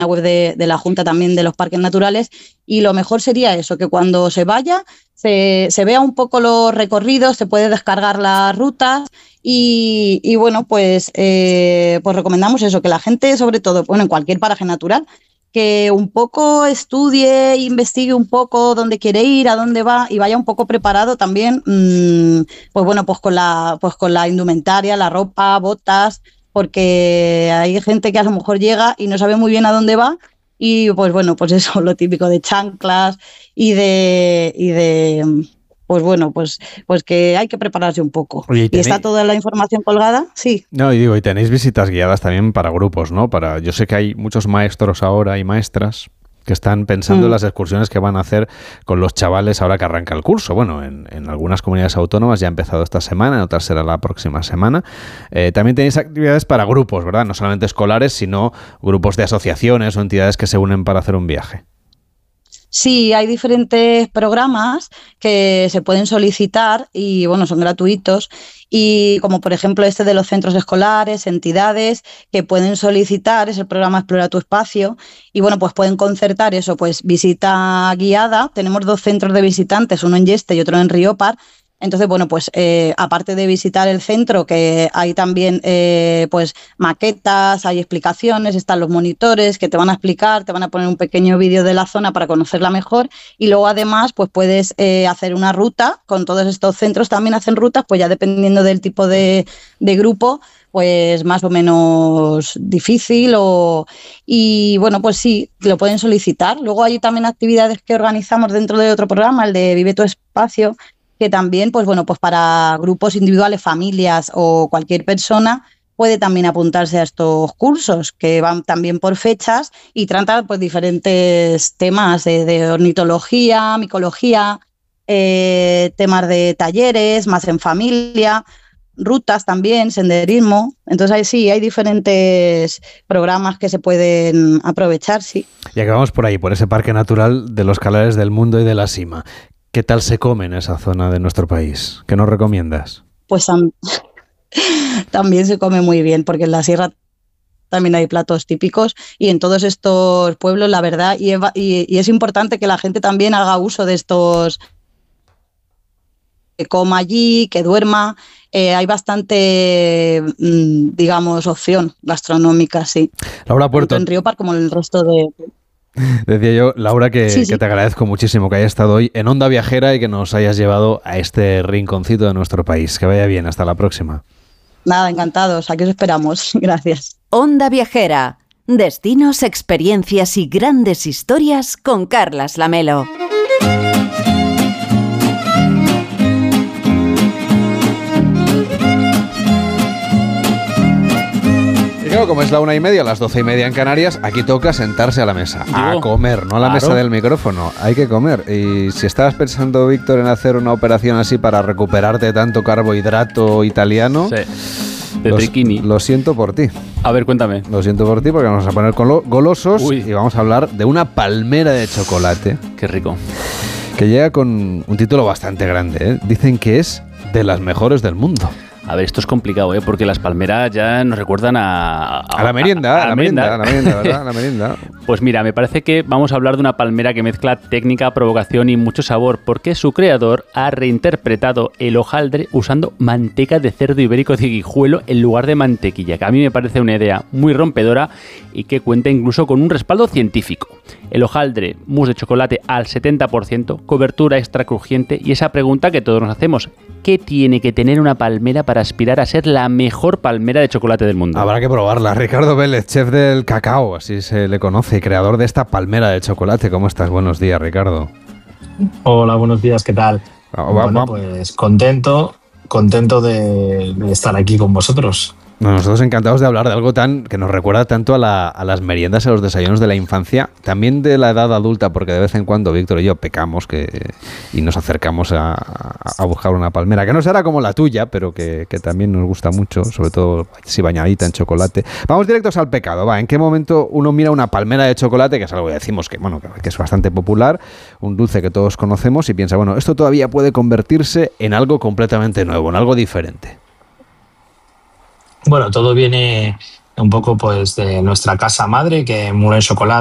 web de la Junta también de los parques naturales, y lo mejor sería eso, que cuando se vaya se vea un poco los recorridos, se puede descargar las rutas y bueno, pues recomendamos eso, que la gente, sobre todo, bueno, en cualquier paraje natural, que un poco estudie, investigue un poco dónde quiere ir, a dónde va y vaya un poco preparado también, pues bueno, pues con la indumentaria, la ropa, botas, porque hay gente que a lo mejor llega y no sabe muy bien a dónde va y pues bueno, pues eso, lo típico de chanclas y de pues bueno, pues que hay que prepararse un poco. Oye, ¿y está toda la información colgada? Sí. No, y digo, y tenéis visitas guiadas también para grupos, ¿no? Yo sé que hay muchos maestros ahora y maestras que están pensando en las excursiones que van a hacer con los chavales ahora que arranca el curso. Bueno, en algunas comunidades autónomas ya ha empezado esta semana, en otras será la próxima semana. También tenéis actividades para grupos, ¿verdad? No solamente escolares, sino grupos de asociaciones o entidades que se unen para hacer un viaje. Sí, hay diferentes programas que se pueden solicitar y, bueno, son gratuitos. Y como por ejemplo este de los centros escolares, entidades que pueden solicitar, es el programa Explora tu Espacio. Y bueno, pues pueden concertar eso, pues visita guiada. Tenemos 2 centros de visitantes, uno en Yeste y otro en Riópar. Entonces, bueno, pues aparte de visitar el centro, que hay también pues maquetas, hay explicaciones, están los monitores que te van a explicar, te van a poner un pequeño vídeo de la zona para conocerla mejor y luego además pues puedes hacer una ruta con todos estos centros, también hacen rutas, pues ya dependiendo del tipo de grupo, pues más o menos difícil y bueno, pues sí, lo pueden solicitar. Luego hay también actividades que organizamos dentro de otro programa, el de Vive tu Espacio, que también, pues bueno, pues para grupos individuales, familias o cualquier persona puede también apuntarse a estos cursos que van también por fechas y tratan pues diferentes temas de ornitología, micología, temas de talleres, más en familia, rutas también, senderismo. Entonces ahí sí, hay diferentes programas que se pueden aprovechar, sí. Ya que vamos por ahí, por ese parque natural de los Calares del Mundo y de la Sima. ¿Qué tal se come en esa zona de nuestro país? ¿Qué nos recomiendas? Pues también se come muy bien, porque en la sierra también hay platos típicos y en todos estos pueblos, la verdad, y es importante que la gente también haga uso de estos, que coma allí, que duerma. Hay bastante, digamos, opción gastronómica, sí. Laura Puerto. Tanto en Riópar como en el resto de... Decía yo, Laura, que sí. te agradezco muchísimo que hayas estado hoy en Onda Viajera y que nos hayas llevado a este rinconcito de nuestro país. Que vaya bien, hasta la próxima. Nada, encantados, aquí os esperamos. Gracias. Onda Viajera, destinos, experiencias y grandes historias con Carlas Lamelo. Claro, como es la 1:30, las 12:30 en Canarias, aquí toca sentarse a la mesa, a comer, no a la mesa del micrófono, hay que comer. Y si estabas pensando, Víctor, en hacer una operación así para recuperarte de tanto carbohidrato italiano, de triquini, lo siento por ti. A ver, cuéntame. Lo siento por ti porque vamos a poner golosos y vamos a hablar de una palmera de chocolate. Qué rico. Que llega con un título bastante grande, ¿eh? Dicen que es de las mejores del mundo. A ver, esto es complicado, porque las palmeras ya nos recuerdan a la merienda, a la merienda, ¿verdad? La merienda. Pues mira, me parece que vamos a hablar de una palmera que mezcla técnica, provocación y mucho sabor, porque su creador ha reinterpretado el hojaldre usando manteca de cerdo ibérico de Guijuelo en lugar de mantequilla, que a mí me parece una idea muy rompedora y que cuenta incluso con un respaldo científico. El hojaldre, mousse de chocolate al 70%, cobertura extra crujiente y esa pregunta que todos nos hacemos: ¿qué tiene que tener una palmera para aspirar a ser la mejor palmera de chocolate del mundo? Habrá que probarla. Ricardo Vélez, chef del cacao, así se le conoce, creador de esta palmera de chocolate. ¿Cómo estás? Buenos días, Ricardo. Hola, buenos días, ¿qué tal? Bueno, pues contento de estar aquí con vosotros. Bueno, nosotros encantados de hablar de algo tan que nos recuerda tanto a las meriendas, a los desayunos de la infancia, también de la edad adulta, porque de vez en cuando Víctor y yo pecamos y nos acercamos a buscar una palmera, que no será como la tuya, pero que también nos gusta mucho, sobre todo si bañadita en chocolate. Vamos directos al pecado, ¿en qué momento uno mira una palmera de chocolate, que es algo que decimos que es bastante popular, un dulce que todos conocemos, y piensa, bueno, esto todavía puede convertirse en algo completamente nuevo, en algo diferente? Bueno, todo viene un poco pues de nuestra casa madre, que Moulin Chocolat